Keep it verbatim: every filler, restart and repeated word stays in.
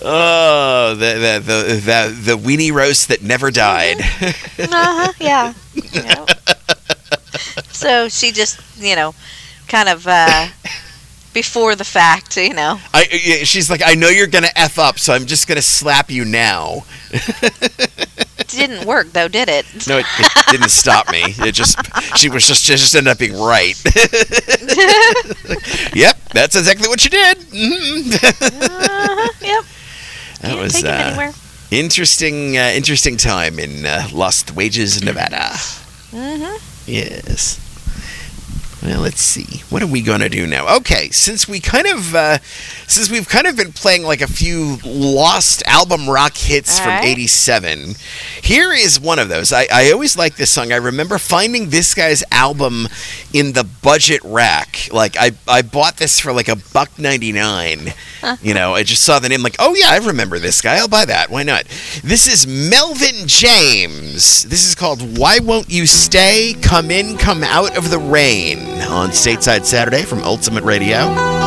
Oh, the the the the, the weenie roast that never died. Uh-huh, yeah. yeah. So she just, you know, kind of uh, before the fact, you know. I, she's like, I know you're going to F up, so I'm just going to slap you now. Didn't work, though, did it? No, it, it didn't stop me. It just, she was just, she just ended up being right. Yep, that's exactly what you did. Mm-hmm. uh-huh, yep. That Can't was take it uh, anywhere. interesting, uh, interesting time in uh, Lost Wages, Nevada. Mm-hmm. Yes. Well, let's see. What are we going to do now? Okay, since we kind of, uh, since we've kind of been playing like a few lost album rock hits All from right. eighty-seven, here is one of those. I, I always like this song. I remember finding this guy's album in the budget rack. Like, I, I bought this for like a buck ninety-nine. You know, I just saw the name like, oh yeah, I remember this guy. I'll buy that. Why not? This is Melvin James. This is called Why Won't You Stay? Come In, Come Out of the Rain on Stateside Saturday from Ultimate Radio.